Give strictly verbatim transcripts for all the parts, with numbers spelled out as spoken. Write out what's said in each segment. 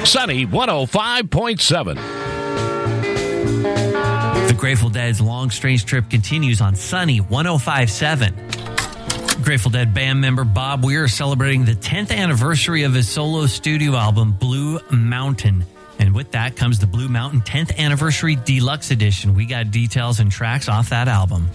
Sunny one oh five point seven. The Grateful Dead's Long Strange Trip continues on Sunny one oh five point seven. Grateful Dead band member Bob Weir is celebrating the tenth anniversary of his solo studio album, Blue Mountain. And with that comes the Blue Mountain tenth Anniversary Deluxe Edition. We got details and tracks off that album.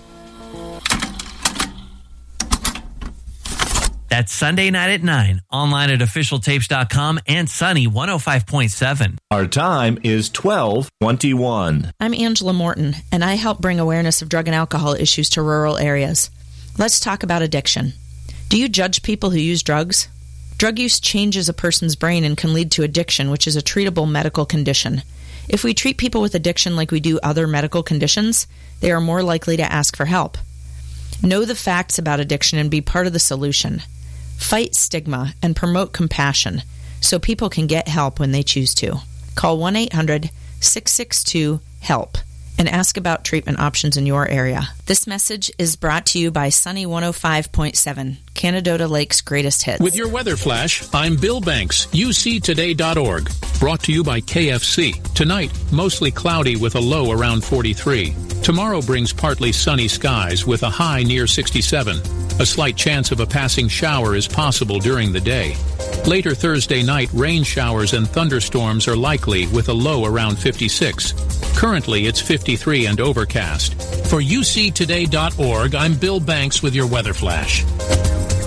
That's Sunday night at nine, online at official tapes dot com and Sunny one oh five point seven. Our time is twelve twenty-one. I'm Angela Morton, and I help bring awareness of drug and alcohol issues to rural areas. Let's talk about addiction. Do you judge people who use drugs? Drug use changes a person's brain and can lead to addiction, which is a treatable medical condition. If we treat people with addiction like we do other medical conditions, they are more likely to ask for help. Know the facts about addiction and be part of the solution. Fight stigma and promote compassion so people can get help when they choose to. Call one eight hundred six six two HELP and ask about treatment options in your area. This message is brought to you by Sunny one oh five point seven, Canadota Lake's greatest hits. With your weather flash, I'm Bill Banks, U C today dot org. Brought to you by K F C. Tonight, mostly cloudy with a low around forty-three. Tomorrow brings partly sunny skies with a high near sixty-seven. A slight chance of a passing shower is possible during the day. Later Thursday night, rain showers and thunderstorms are likely with a low around fifty-six. Currently, it's fifty-three and overcast. For U C today dot org, I'm Bill Banks with your weather flash.